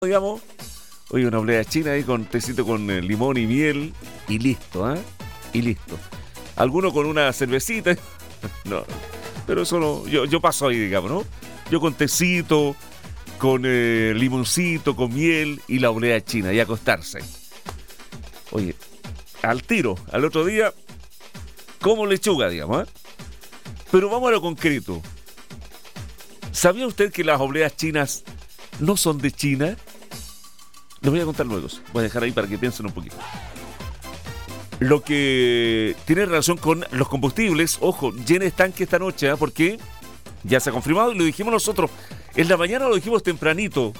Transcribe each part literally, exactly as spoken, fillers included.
digamos, oye, una oblea china ahí con tecito con eh, limón y miel y listo, ¿ah? ¿eh? Y listo. Alguno con una cervecita, no, pero eso no, yo, yo paso ahí, digamos, ¿no? Yo con tecito, con eh, limoncito, con miel y la oblea china y acostarse. Oye, al tiro, al otro día, como lechuga, digamos, ¿eh? Pero vamos a lo concreto. ¿Sabía usted que las obleas chinas no son de China? Les voy a contar luego. Voy a dejar ahí para que piensen un poquito. Lo que tiene relación con los combustibles, ojo, llenes tanque esta noche, ¿eh? Porque ya se ha confirmado y lo dijimos nosotros. En la mañana lo dijimos tempranito.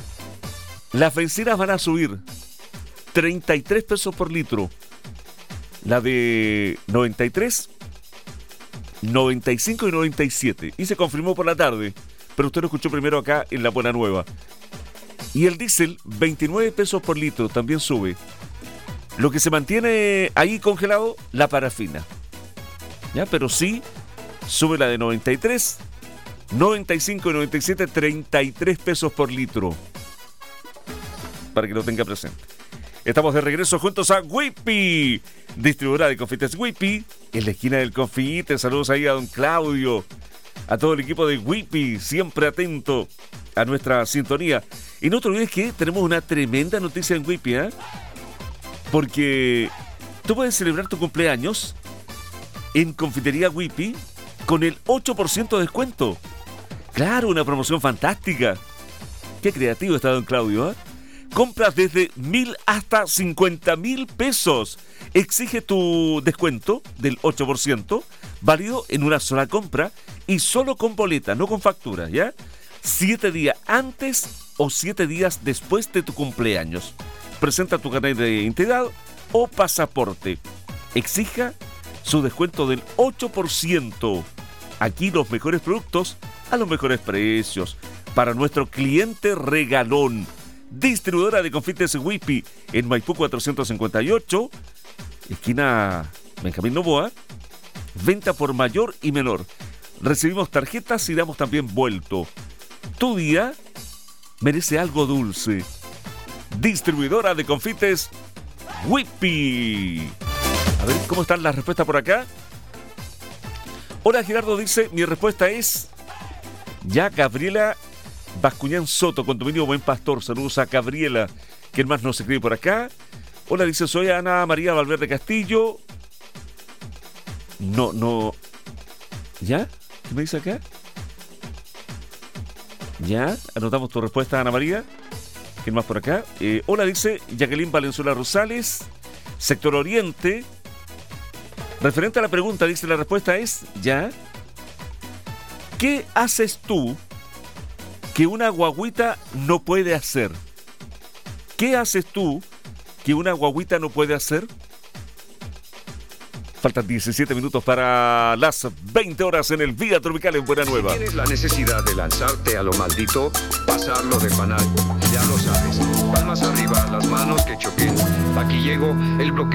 Las bencinas van a subir treinta y tres pesos por litro. La de noventa y tres, noventa y cinco y noventa y siete. Y se confirmó por la tarde. Pero usted lo escuchó primero acá en La Buena Nueva. Y el diésel, veintinueve pesos por litro, también sube. Lo que se mantiene ahí congelado, la parafina. ¿Ya? Pero sí, sube la de noventa y tres, noventa y cinco y noventa y siete, treinta y tres pesos por litro. Para que lo tenga presente. Estamos de regreso juntos a Whippy, distribuidora de confites Whippy, en la esquina del confite. Saludos ahí a don Claudio, a todo el equipo de Whippy, siempre atento a nuestra sintonía. Y no te olvides que tenemos una tremenda noticia en Whippy, ¿eh? Porque tú puedes celebrar tu cumpleaños en Confitería Whippy con el ocho por ciento de descuento. Claro, una promoción fantástica. Qué creativo está don Claudio, ¿eh? Compras desde mil hasta cincuenta mil pesos. Exige tu descuento del ocho por ciento, válido en una sola compra y solo con boleta, no con factura, ¿ya? Siete días antes o siete días después de tu cumpleaños. Presenta tu carnet de identidad o pasaporte. Exija su descuento del ocho por ciento. Aquí los mejores productos a los mejores precios. Para nuestro cliente regalón. Distribuidora de confites Whippy en Maipú cuatrocientos cincuenta y ocho, esquina Benjamín Noboa. Venta por mayor y menor. Recibimos tarjetas y damos también vuelto. Tu día merece algo dulce. Distribuidora de confites Whippy. A ver, ¿cómo están las respuestas por acá? Hola, Gerardo dice, mi respuesta es ya. Gabriela Bascuñán Soto, condominio Buen Pastor. Saludos a Gabriela. ¿Quién más nos escribe por acá? Hola, dice, soy Ana María Valverde Castillo. No, no. ¿Ya? ¿Qué me dice acá? Ya, anotamos tu respuesta, Ana María. ¿Quién más por acá? Eh, hola, dice Jacqueline Valenzuela Rosales, sector Oriente. Referente a la pregunta, dice, la respuesta es ya. ¿Qué haces tú que una guagüita no puede hacer? ¿Qué haces tú que una guagüita no puede hacer? Faltan diecisiete minutos para las veinte horas en el Vía Tropical en Buena Nueva. Si tienes la necesidad de lanzarte a lo maldito, pasarlo de panal, ya lo sabes. Palmas arriba, las manos que choquen. Aquí llego, el bloque